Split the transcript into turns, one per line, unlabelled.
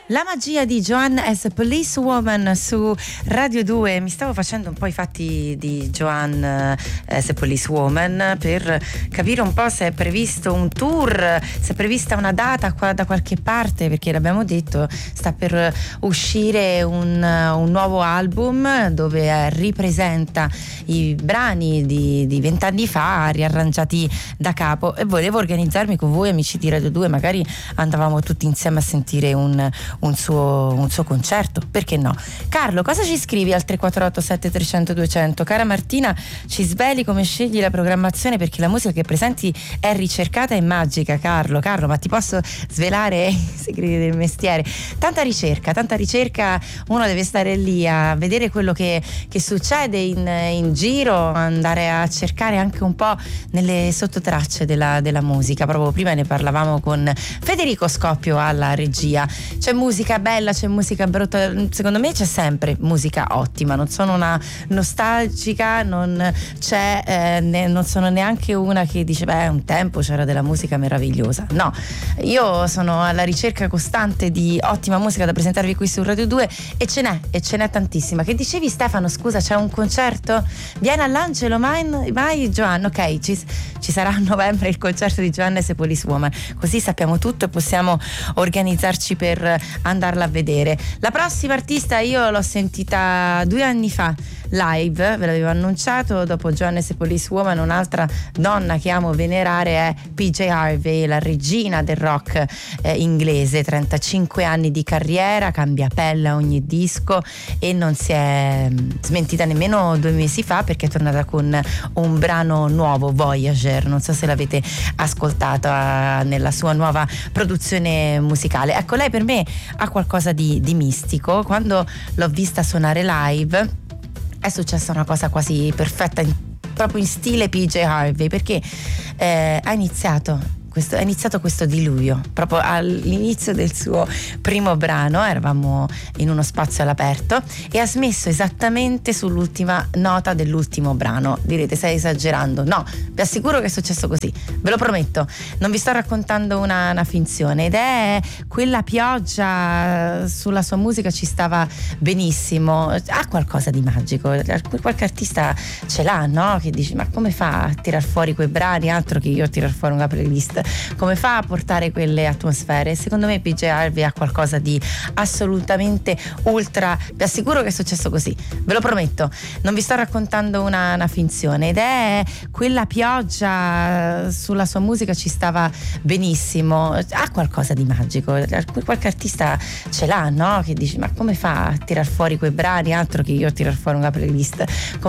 La magia di Joanne as a Policewoman su Radio 2. Mi stavo facendo un po' i fatti di Joanne as a Policewoman per capire un po' se è previsto un tour, se è prevista una data qua da qualche parte, perché l'abbiamo detto sta per uscire un nuovo album dove ripresenta i brani di 20 anni fa riarrangiati da capo, e volevo organizzarmi con voi amici di Radio 2, magari andavamo tutti insieme a sentire un suo concerto, perché no? Carlo, cosa ci scrivi al 348 7300 200? Cara Martina, ci sveli come scegli la programmazione, perché la musica che presenti è ricercata e magica. Carlo, ma ti posso svelare i segreti del mestiere? Tanta ricerca, uno deve stare lì a vedere quello che succede in giro, andare a cercare anche un po' nelle sottotracce della musica. Proprio prima ne parlavamo con Federico Scoppio alla regia. C'è musica bella, c'è musica brutta, secondo me c'è sempre musica ottima, non sono una nostalgica, non sono neanche una che dice un tempo c'era della musica meravigliosa. No, io sono alla ricerca costante di ottima musica da presentarvi qui su Radio 2 e ce n'è tantissima. Che dicevi, Stefano? Scusa, c'è un concerto? Viene all'Angelo mai Joanne? Ok, ci sarà a novembre il concerto di Joanne as a Policewoman, così sappiamo tutto e possiamo organizzarci per andarla a vedere. La prossima artista io l'ho sentita 2 anni fa live, ve l'avevo annunciato. Dopo Joanne as a Policewoman, un'altra donna che amo venerare è PJ Harvey, la regina del rock inglese. 35 anni di carriera, cambia pelle a ogni disco e non si è smentita nemmeno 2 mesi fa, perché è tornata con un brano nuovo, Voyager. Non so se l'avete ascoltata nella sua nuova produzione musicale. Ecco, lei per me ha qualcosa di mistico. Quando l'ho vista suonare live è successa una cosa quasi perfetta, proprio in stile PJ Harvey, perché ha iniziato questo diluvio proprio all'inizio del suo primo brano. Eravamo in uno spazio all'aperto e ha smesso esattamente sull'ultima nota dell'ultimo brano. Direte, stai esagerando? No, vi assicuro che è successo così, ve lo prometto, non vi sto raccontando una finzione. Ed è quella pioggia sulla sua musica, ci stava benissimo. Ha qualcosa di magico, qualche artista ce l'ha, no? Che dici, ma come fa a tirar fuori quei brani? Altro che io a tirar fuori una playlist, come fa a portare quelle atmosfere? Secondo me PJ Harvey ha qualcosa di assolutamente ultra, vi assicuro che è successo così, ve lo prometto, non vi sto raccontando una finzione. Ed è quella pioggia sulla sua musica, ci stava benissimo. Ha qualcosa di magico, qualche artista ce l'ha, no? Che dici, ma come fa a tirar fuori quei brani? Altro che io a tirar fuori una playlist, come